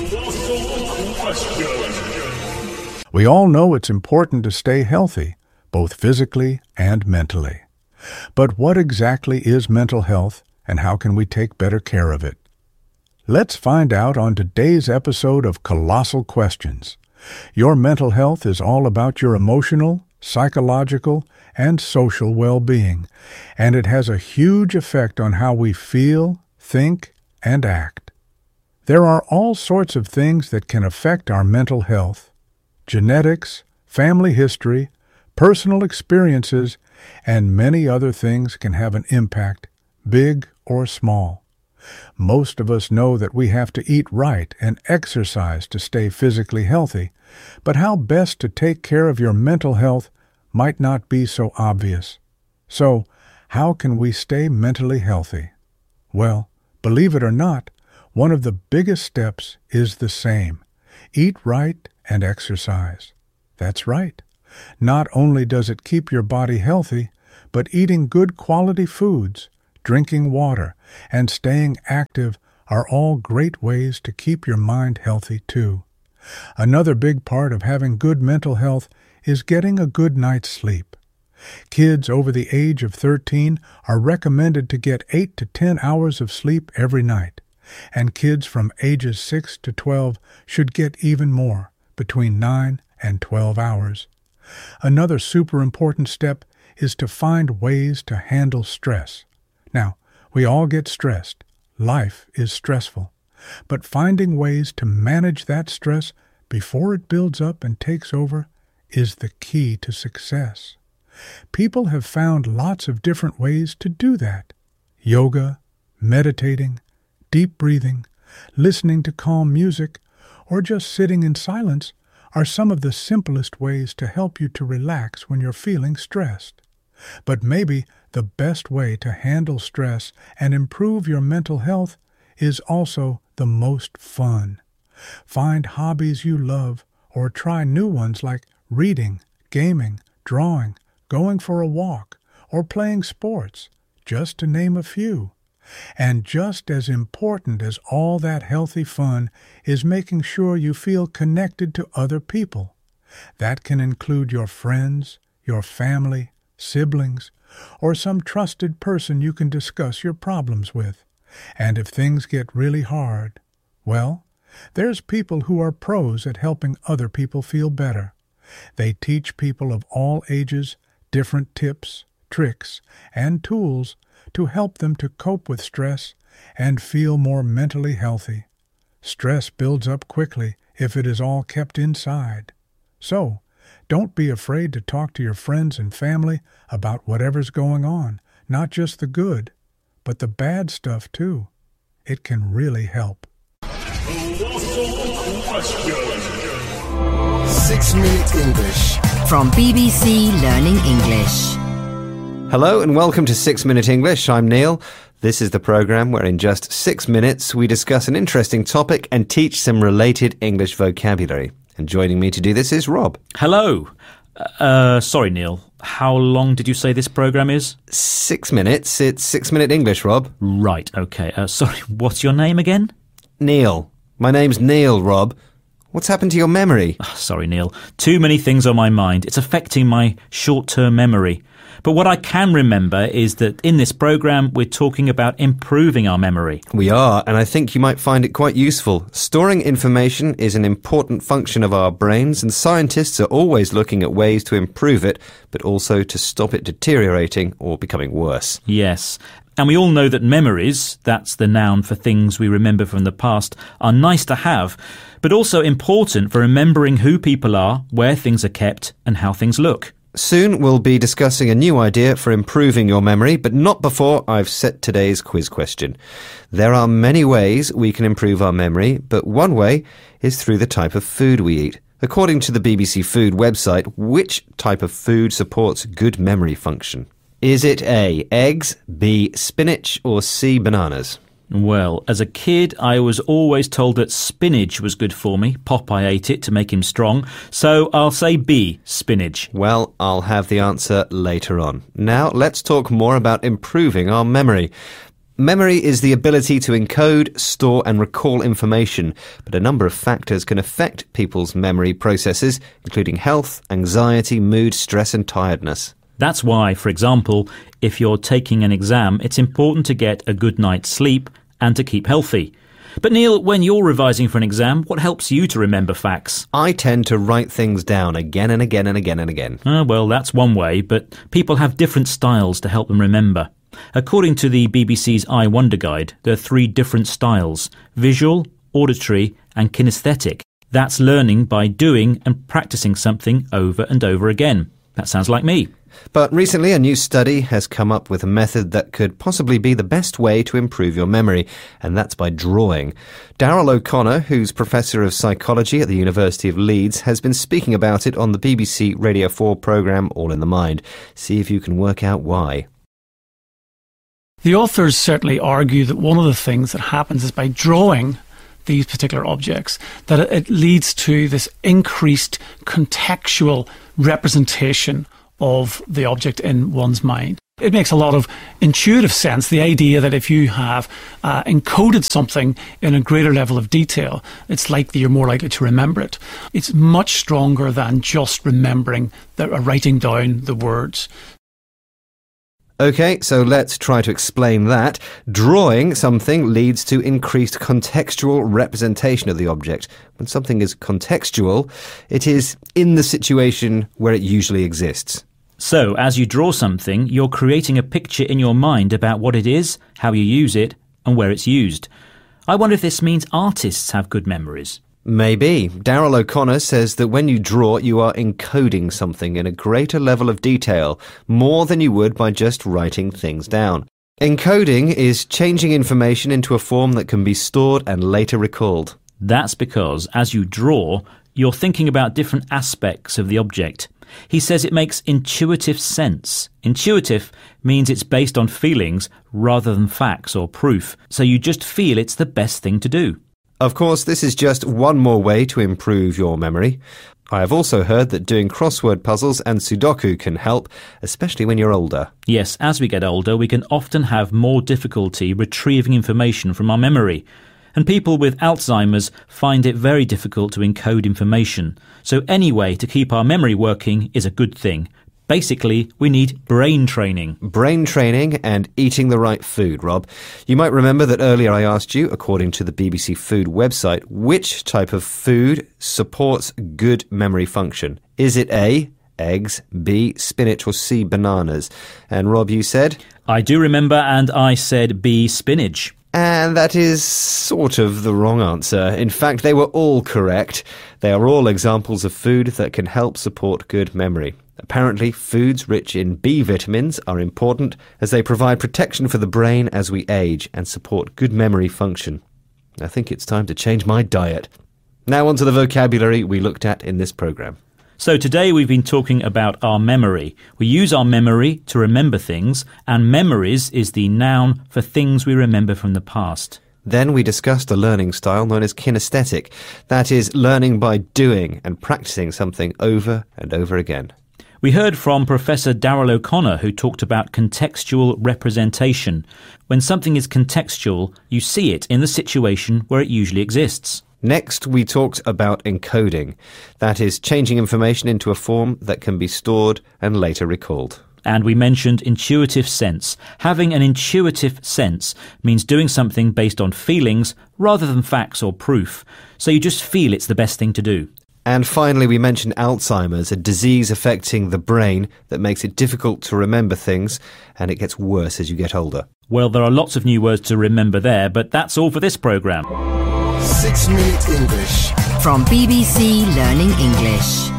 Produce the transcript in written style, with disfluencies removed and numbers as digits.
We all know it's important to stay healthy, both physically and mentally. But what exactly is mental health, and how can we take better care of it? Let's find out on today's episode of Colossal Questions. Your mental health is all about your emotional, psychological, and social well-being, and it has a huge effect on how we feel, think, and act. There are all sorts of things that can affect our mental health. Genetics, family history, personal experiences, and many other things can have an impact, big or small. Most of us know that we have to eat right and exercise to stay physically healthy, but how best to take care of your mental health might not be so obvious. So, how can we stay mentally healthy? Well, believe it or not, one of the biggest steps is the same. Eat right and exercise. That's right. Not only does it keep your body healthy, but eating good quality foods, drinking water, and staying active are all great ways to keep your mind healthy too. Another big part of having good mental health is getting a good night's sleep. Kids over the age of 13 are recommended to get 8 to 10 hours of sleep every night, and kids from ages 6 to 12 should get even more, between 9 and 12 hours. Another super important step is to find ways to handle stress. Now, we all get stressed. Life is stressful. But finding ways to manage that stress before it builds up and takes over is the key to success. People have found lots of different ways to do that. Yoga, meditating, deep breathing, listening to calm music, or just sitting in silence are some of the simplest ways to help you to relax when you're feeling stressed. But maybe the best way to handle stress and improve your mental health is also the most fun. Find hobbies you love or try new ones like reading, gaming, drawing, going for a walk, or playing sports, just to name a few. And just as important as all that healthy fun is making sure you feel connected to other people. That can include your friends, your family, siblings, or some trusted person you can discuss your problems with. And if things get really hard, well, there's people who are pros at helping other people feel better. They teach people of all ages different tips, tricks, and tools to help them to cope with stress and feel more mentally healthy. Stress builds up quickly if it is all kept inside. So, don't be afraid to talk to your friends and family about whatever's going on, not just the good, but the bad stuff too. It can really help. 6-Minute English from BBC Learning English. Hello and welcome to 6-Minute English. I'm Neil. This is the programme where in just 6 minutes we discuss an interesting topic and teach some related English vocabulary. And joining me to do this is Rob. Hello. Sorry, Neil. How long did you say this programme is? 6 minutes. It's 6-Minute English, Rob. Right, OK. Sorry, what's your name again? Neil. My name's Neil, Rob. What's happened to your memory? Sorry, Neil. Too many things on my mind. It's affecting my short-term memory. But what I can remember is that in this programme we're talking about improving our memory. We are, and I think you might find it quite useful. Storing information is an important function of our brains, and scientists are always looking at ways to improve it, but also to stop it deteriorating or becoming worse. Yes. And we all know that memories, that's the noun for things we remember from the past, are nice to have, but also important for remembering who people are, where things are kept, and how things look. Soon we'll be discussing a new idea for improving your memory, but not before I've set today's quiz question. There are many ways we can improve our memory, but one way is through the type of food we eat. According to the BBC Food website, which type of food supports good memory function? Is it A, eggs, B, spinach, or C, bananas? Well, as a kid, I was always told that spinach was good for me. Popeye ate it to make him strong. So I'll say B, spinach. Well, I'll have the answer later on. Now, let's talk more about improving our memory. Memory is the ability to encode, store and recall information, but a number of factors can affect people's memory processes, including health, anxiety, mood, stress and tiredness. That's why, for example, if you're taking an exam, it's important to get a good night's sleep and to keep healthy. But Neil, when you're revising for an exam, what helps you to remember facts? I tend to write things down again and again and again and again. Well, that's one way, but people have different styles to help them remember. According to the BBC's I Wonder Guide, there are 3 different styles: visual, auditory and kinesthetic. That's learning by doing and practicing something over and over again. That sounds like me. But recently a new study has come up with a method that could possibly be the best way to improve your memory, and that's by drawing. Daryl O'Connor, who's Professor of Psychology at the University of Leeds, has been speaking about it on the BBC Radio 4 programme All in the Mind. See if you can work out why. The authors certainly argue that one of the things that happens is by drawing these particular objects, that it leads to this increased contextual representation of the object in one's mind. It makes a lot of intuitive sense, the idea that if you have encoded something in a greater level of detail, it's likely you're more likely to remember it. It's much stronger than just remembering, writing down the words. OK, so let's try to explain that. Drawing something leads to increased contextual representation of the object. When something is contextual, it is in the situation where it usually exists. So, as you draw something, you're creating a picture in your mind about what it is, how you use it, and where it's used. I wonder if this means artists have good memories. Maybe. Daryl O'Connor says that when you draw, you are encoding something in a greater level of detail, more than you would by just writing things down. Encoding is changing information into a form that can be stored and later recalled. That's because, as you draw, you're thinking about different aspects of the object. He says it makes intuitive sense. Intuitive means it's based on feelings rather than facts or proof, so you just feel it's the best thing to do. Of course, this is just one more way to improve your memory. I have also heard that doing crossword puzzles and Sudoku can help, especially when you're older. Yes, as we get older, we can often have more difficulty retrieving information from our memory. And people with Alzheimer's find it very difficult to encode information. So any way to keep our memory working is a good thing. Basically, we need brain training. Brain training and eating the right food, Rob. You might remember that earlier I asked you, according to the BBC Food website, which type of food supports good memory function. Is it A, eggs, B, spinach, or C, bananas? And Rob, you said? I do remember, and I said B, spinach. And that is sort of the wrong answer. In fact, they were all correct. They are all examples of food that can help support good memory. Apparently, foods rich in B vitamins are important as they provide protection for the brain as we age and support good memory function. I think it's time to change my diet. Now on to the vocabulary we looked at in this programme. So today we've been talking about our memory. We use our memory to remember things, and memories is the noun for things we remember from the past. Then we discussed a learning style known as kinesthetic. That is, learning by doing and practicing something over and over again. We heard from Professor Daryl O'Connor, who talked about contextual representation. When something is contextual, you see it in the situation where it usually exists. Next, we talked about encoding. That is, changing information into a form that can be stored and later recalled. And we mentioned intuitive sense. Having an intuitive sense means doing something based on feelings rather than facts or proof. So you just feel it's the best thing to do. And finally, we mentioned Alzheimer's, a disease affecting the brain that makes it difficult to remember things, and it gets worse as you get older. Well, there are lots of new words to remember there, but that's all for this programme. 6 Minute English. From BBC Learning English.